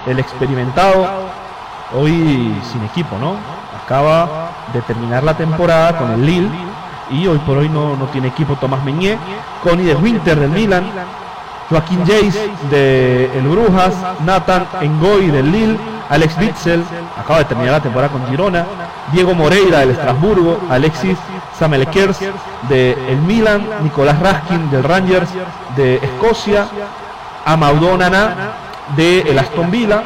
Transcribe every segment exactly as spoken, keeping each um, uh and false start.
el experimentado, hoy sin equipo, ¿no? Acaba de terminar la temporada con el Lille y hoy por hoy no, no tiene equipo. Tomás Meñé, Connie de Winter del Milan, Joaquín Jace de el Brujas, Nathan Ngoy del Lille, Alex Witzel, acaba de terminar la temporada con Girona, Diego Moreira del Estrasburgo, Alexis Samelekers del Milan, Nicolás Raskin del Rangers de Escocia, Amadou Onana del Aston Villa,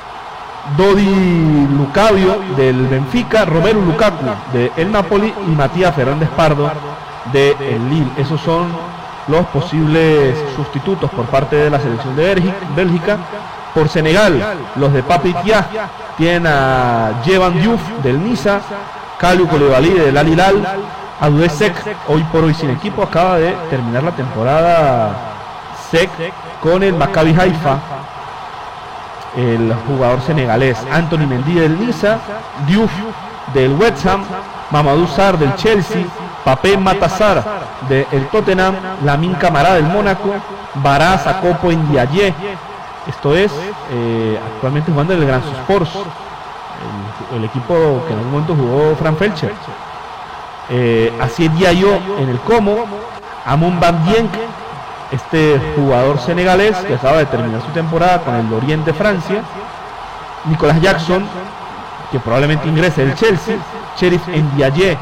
Dodi Lucavio del Benfica, Romelu Lukaku del Napoli y Matías Fernández Pardo del Lille. Esos son los posibles sustitutos por parte de la selección de Bélgica. Por Senegal, los de Papi Dia tienen a Jevan Diouf del Niza, Kalidou Koulibaly del Al Hilal, Abdoulaye Seck, hoy por hoy sin equipo, acaba de terminar la temporada Seck con el Maccabi Haifa, el jugador senegalés. Anthony Mendy del Niza, Diouf del West Ham, Mamadou Sarr del Chelsea, Papé Matassar del Tottenham, Lamine Camara del Mónaco, Bara Sakho Ndiaye, esto es eh, actualmente jugando en el Gran Sports, el, el equipo que en algún momento jugó Fran Felcher. eh, Asier Diayo en el Como, Amon Van Dienck, este jugador senegalés que acaba de terminar su temporada con el Lorient de Francia, Nicolas Jackson, que probablemente ingrese del Chelsea, Cherif Ndiaye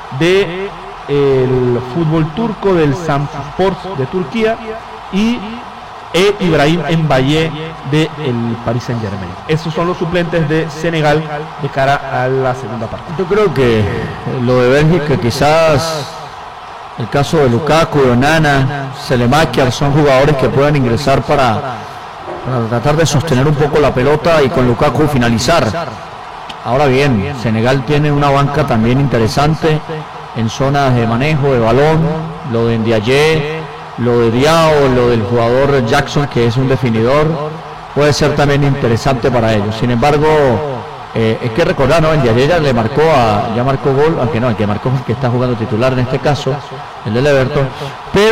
de el fútbol turco del Samsunspor de Turquía y e Ibrahim Mbaye de el Paris Saint Germain. Esos son los suplentes de Senegal de cara a la segunda parte. Yo creo que lo de Bélgica, quizás el caso de Lukaku, de Onana, Selemaker, son jugadores que pueden ingresar para, para tratar de sostener un poco la pelota y con Lukaku finalizar. Ahora bien, Senegal tiene una banca también interesante en zonas de manejo de balón, lo de Ndiaye, lo de Diao, lo del jugador Jackson, que es un definidor, puede ser también interesante para ellos. Sin embargo, eh, es que recordar, ¿no? Ndiaye ya le marcó a, ya marcó gol, aunque no, el que marcó es el que está jugando titular en este caso, el del Everton, pero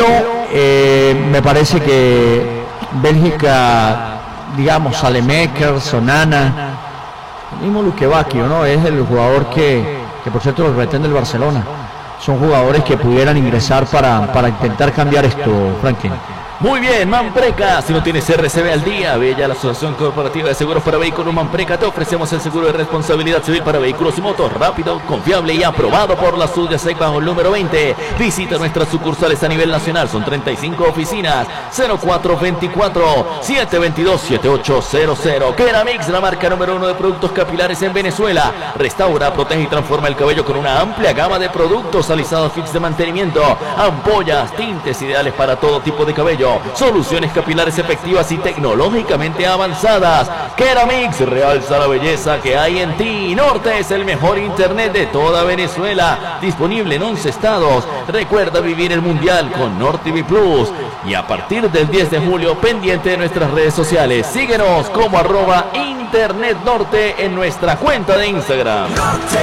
eh, me parece que Bélgica, digamos, Saelemaekers, Onana, el mismo Lukebakio, ¿no? Es el jugador que, que por cierto lo pretende el Barcelona. Son jugadores que pudieran ingresar para, para intentar cambiar esto, Franklin. Muy bien, Manpreca, si no tienes R C B al día, ve ya a la Asociación Corporativa de Seguros para Vehículos Manpreca. Te ofrecemos el seguro de responsabilidad civil para vehículos y motos, rápido, confiable y aprobado por la SUDESEC bajo el número veinte. Visita nuestras sucursales a nivel nacional, son treinta y cinco oficinas. Cero cuatro veinticuatro, setecientos veintidós, setenta y ocho cero cero. Keramix, la marca número uno de productos capilares en Venezuela. Restaura, protege y transforma el cabello con una amplia gama de productos, alisados, kits de mantenimiento, ampollas, tintes ideales para todo tipo de cabello, soluciones capilares efectivas y tecnológicamente avanzadas. Keramix realza la belleza que hay en ti. Norte es el mejor internet de toda Venezuela, disponible en once estados. Recuerda vivir el mundial con Norte T V Plus. Y a partir del diez de julio, pendiente de nuestras redes sociales, síguenos como arroba Internet Norte en nuestra cuenta de Instagram. Norte,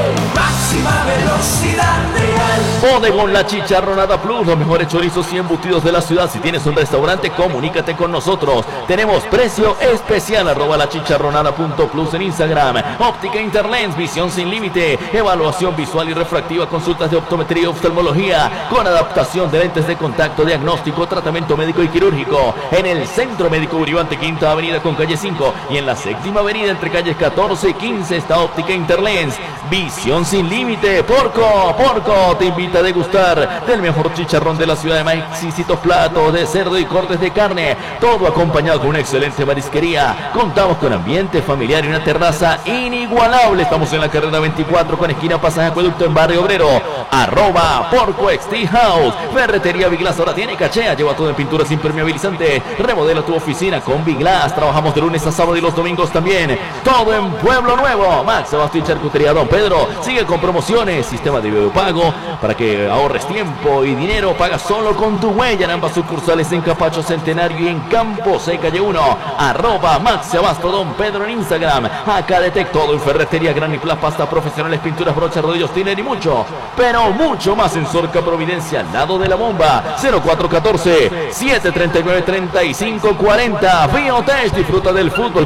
máxima velocidad real. Bodegón La Chicharronada Plus, los mejores chorizos y embutidos de la ciudad. Si tienes un restaurante, comunícate con nosotros. Tenemos precio especial, arroba la chicharronada punto plus en Instagram. Óptica Interlens, visión sin límite, evaluación visual y refractiva, consultas de optometría y oftalmología, con adaptación de lentes de contacto, diagnóstico, tratamiento médico y quirúrgico. En el Centro Médico Uribante, Quinta Avenida con calle cinco, y en la Séptima Avenida entre calles catorce y quince está Óptica Interlens. Visión sin límite. Porco, Porco te invita a degustar del mejor chicharrón de la ciudad, de exquisitos platos de cerdo y cortes de carne, todo acompañado con una excelente marisquería. Contamos con ambiente familiar y una terraza inigualable. Estamos en la carrera veinticuatro con esquina Pasaje Acueducto en Barrio Obrero. Arroba Porco X T House. Ferretería Biglass ahora tiene cachea, lleva todo en pinturas impermeabilizante. Remodela tu oficina con Biglass. Trabajamos de lunes a sábado y los domingos también. Todo en Pueblo Nuevo. Max Sebastián Charcutería Don Pedro sigue con promociones, sistema de videopago para que ahorres tiempo y dinero. Paga solo con tu huella en ambas sucursales, en Capacho Centenario y en Campo C, calle uno. Arroba Max Sebastián Don Pedro en Instagram. Acá detect todo en ferretería, Graniplas, pasta profesionales, pinturas, brochas, rodillos, tiner y mucho, pero mucho más en Sorca Providencia, al lado de la bomba. Cero cuatro uno cuatro, siete tres nueve, tres cinco cuatro cero. Biotech, disfruta del fútbol